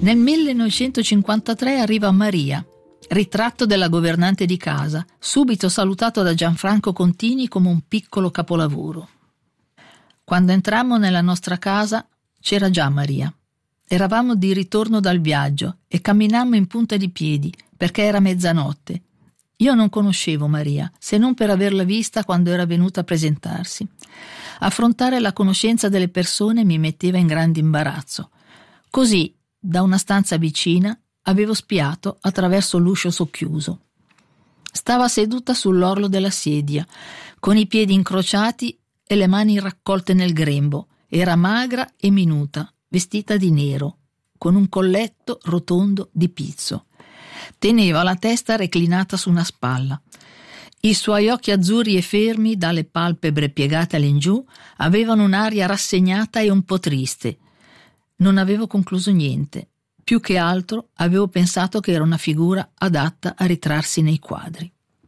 Nel 1953 arriva Maria, ritratto della governante di casa, subito salutato da Gianfranco Contini come un piccolo capolavoro. Quando entrammo nella nostra casa c'era già Maria. Eravamo di ritorno dal viaggio e camminammo in punta di piedi perché era mezzanotte. Io non conoscevo Maria, se non per averla vista quando era venuta a presentarsi. Affrontare la conoscenza delle persone mi metteva in grande imbarazzo. Così, da una stanza vicina, avevo spiato attraverso l'uscio socchiuso. Stava seduta sull'orlo della sedia, con i piedi incrociati e le mani raccolte nel grembo. Era magra e minuta, vestita di nero, con un colletto rotondo di pizzo. Teneva la testa reclinata su una spalla. I suoi occhi azzurri e fermi, dalle palpebre piegate all'ingiù, avevano un'aria rassegnata e un po' triste. Non avevo concluso niente. Più che altro avevo pensato che era una figura adatta a ritrarsi nei quadri.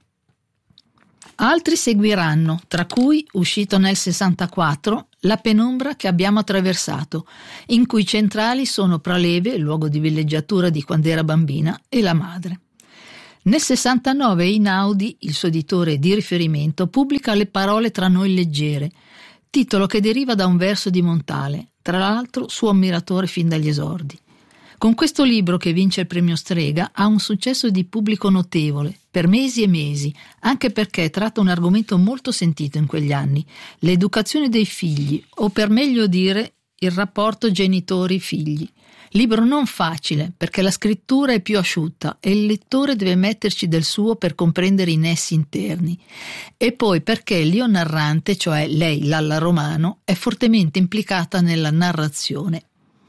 Altri seguiranno, tra cui, uscito nel 64, La penombra che abbiamo attraversato, in cui centrali sono Praleve, il luogo di villeggiatura di quando era bambina, e la madre. Nel 69 Einaudi, il suo editore di riferimento, pubblica Le parole tra noi leggere, titolo che deriva da un verso di Montale, tra l'altro suo ammiratore fin dagli esordi. Con questo libro, che vince il premio Strega, ha un successo di pubblico notevole, per mesi e mesi, anche perché tratta un argomento molto sentito in quegli anni, l'educazione dei figli, o per meglio dire, il rapporto genitori-figli. Libro non facile, perché la scrittura è più asciutta e il lettore deve metterci del suo per comprendere i nessi interni. E poi perché l'io narrante, cioè lei, Lalla Romano, è fortemente implicata nella narrazione.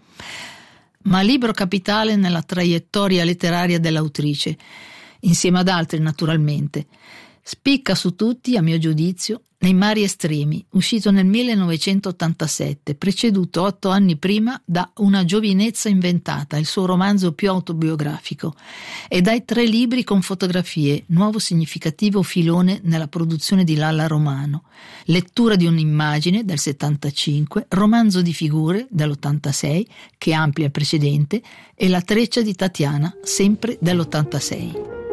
Ma libro capitale nella traiettoria letteraria dell'autrice, insieme ad altri naturalmente. Spicca su tutti, a mio giudizio, Nei mari estremi, uscito nel 1987, preceduto 8 anni prima da Una giovinezza inventata, il suo romanzo più autobiografico, e dai 3 libri con fotografie, nuovo significativo filone nella produzione di Lalla Romano, Lettura di un'immagine del 75, Romanzo di figure dell'86, che amplia il precedente, e La treccia di Tatiana, sempre dell'86.